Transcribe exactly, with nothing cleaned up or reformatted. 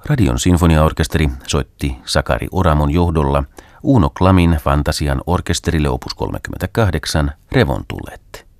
Radion sinfoniaorkesteri soitti Sakari Oramon johdolla Uno Klamin Fantasian orkesterille opus kolmekymmentäkahdeksan Revontullet.